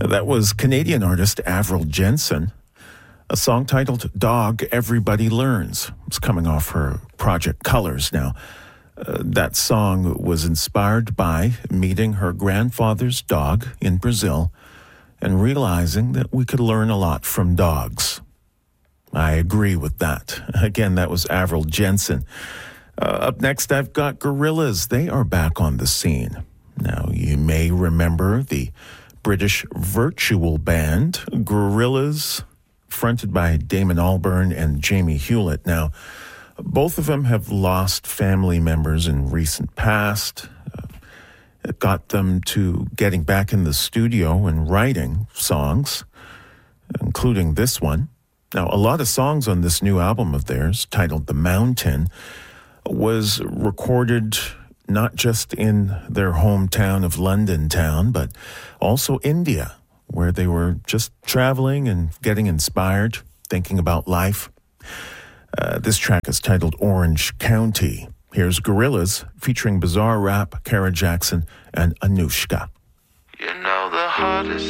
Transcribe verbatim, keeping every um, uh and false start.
That was Canadian artist Avril Jensen. A song titled Dog Everybody Learns. It's coming off her project Colors. Now, uh, that song was inspired by meeting her grandfather's dog in Brazil and realizing that we could learn a lot from dogs. I agree with that. Again, that was Avril Jensen. Uh, up next, I've got Gorillaz. They are back on the scene. Now, you may remember the British virtual band, Gorillaz, fronted by Damon Albarn and Jamie Hewlett. Now, both of them have lost family members in recent past. Uh, it got them to getting back in the studio and writing songs, including this one. Now, a lot of songs on this new album of theirs, titled The Mountain, was recorded not just in their hometown of London town, but also India, where they were just traveling and getting inspired, thinking about life. Uh, this track is titled Orange County. Here's Gorillaz featuring Bizarre Rap, Kara Jackson, and Anushka. You know the hardest